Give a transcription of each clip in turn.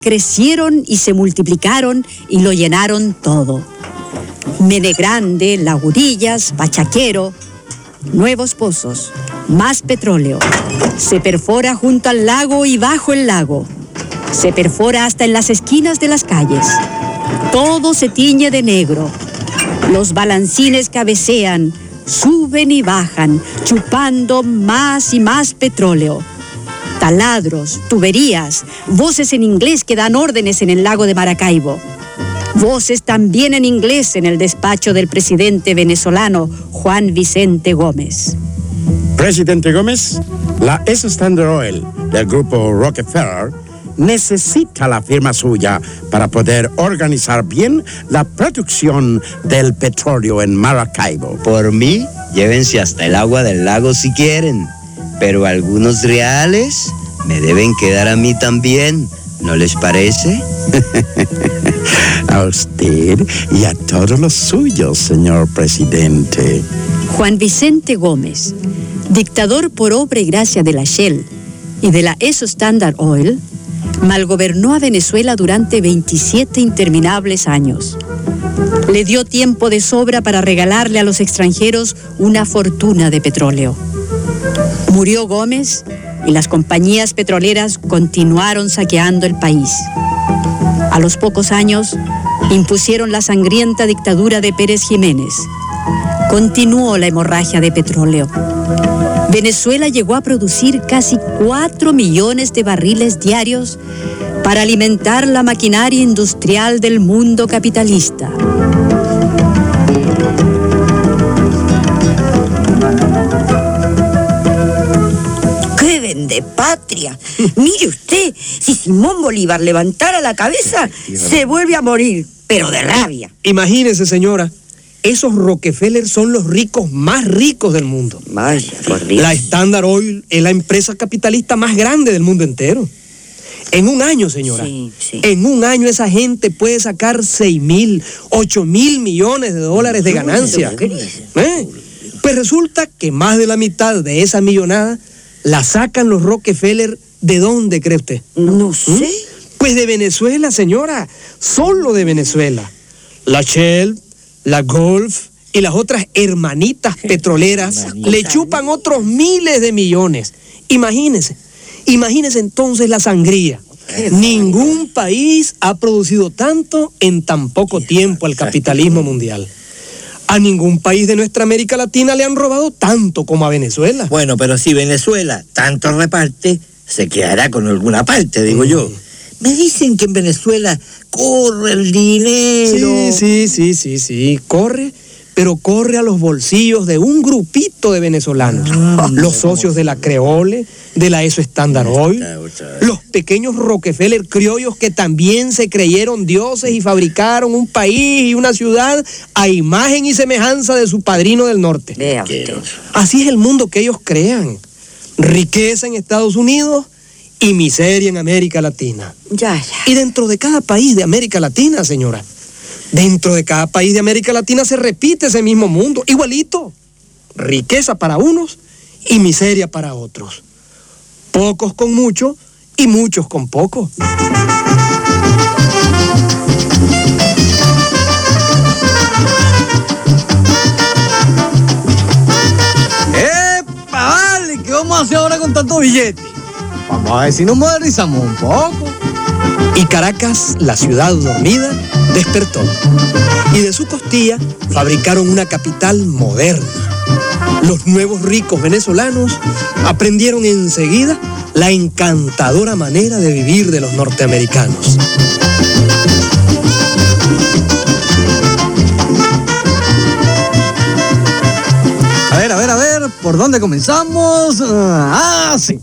crecieron y se multiplicaron y lo llenaron todo. Mene Grande, Lagurillas, Pachaquero, nuevos pozos, más petróleo. Se perfora junto al lago y bajo el lago. Se perfora hasta en las esquinas de las calles. Todo se tiñe de negro. Los balancines cabecean, suben y bajan, chupando más y más petróleo. Taladros, tuberías, voces en inglés que dan órdenes en el lago de Maracaibo. Voces también en inglés en el despacho del presidente venezolano Juan Vicente Gómez. Presidente Gómez, la S Standard Oil del grupo Rockefeller necesita la firma suya para poder organizar bien la producción del petróleo en Maracaibo. Por mí, llévense hasta el agua del lago si quieren, pero algunos reales me deben quedar a mí también, ¿no les parece? A usted y a todos los suyos, señor presidente. Juan Vicente Gómez, dictador por obra y gracia de la Shell y de la S Standard Oil, malgobernó a Venezuela durante 27 interminables años. Le dio tiempo de sobra para regalarle a los extranjeros una fortuna de petróleo. Murió Gómez y las compañías petroleras continuaron saqueando el país. A los pocos años, impusieron la sangrienta dictadura de Pérez Jiménez. Continuó la hemorragia de petróleo. Venezuela llegó a producir casi 4 millones de barriles diarios para alimentar la maquinaria industrial del mundo capitalista. ¡Qué vendepatria! Mire usted, si Simón Bolívar levantara la cabeza, se vuelve a morir, pero de rabia. Imagínese, señora, esos Rockefeller son los ricos más ricos del mundo. Vaya, por Dios. La Standard Oil es la empresa capitalista más grande del mundo entero. En un año, señora, en un año esa gente puede sacar 6.000, 8.000 millones de dólares de ganancia. Pues resulta que más de la mitad de esa millonada la sacan los Rockefeller. ¿De dónde cree usted? No sé. Pues de Venezuela, señora, solo de Venezuela. La Shell, la Gulf y las otras hermanitas petroleras le chupan otros miles de millones. Imagínese entonces la sangría. Ningún país ha producido tanto en tan poco tiempo al capitalismo mundial. A ningún país de nuestra América Latina le han robado tanto como a Venezuela. Bueno, pero si Venezuela tanto reparte, se quedará con alguna parte, digo yo. Me dicen que en Venezuela corre el dinero. Sí, corre, pero corre a los bolsillos de un grupito de venezolanos. Los socios de la Creole, de la S Standard Oil, los pequeños Rockefeller criollos que también se creyeron dioses y fabricaron un país y una ciudad a imagen y semejanza de su padrino del norte. Vea usted. Así es el mundo que ellos crean. Riqueza en Estados Unidos y miseria en América Latina. Ya. Y dentro de cada país de América Latina, señora, dentro de cada país de América Latina se repite ese mismo mundo, igualito. Riqueza para unos y miseria para otros. Pocos con mucho y muchos con poco. ¡Epa, vale! ¿Qué vamos a hacer ahora con tanto billete? Vamos a ver si nos modernizamos un poco. Y Caracas, la ciudad dormida, despertó. Y de su costilla fabricaron una capital moderna. Los nuevos ricos venezolanos aprendieron enseguida la encantadora manera de vivir de los norteamericanos. A ver, ¿por dónde comenzamos? Sí.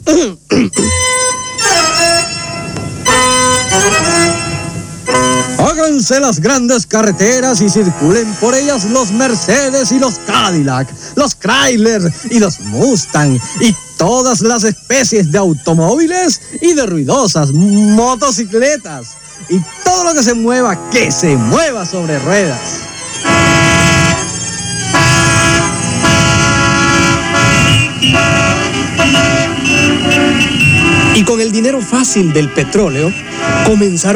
Háganse las grandes carreteras y circulen por ellas los Mercedes y los Cadillac, los Chrysler y los Mustang y todas las especies de automóviles y de ruidosas motocicletas y todo lo que se mueva, que se mueva sobre ruedas. Y con el dinero fácil del petróleo, Comenzaron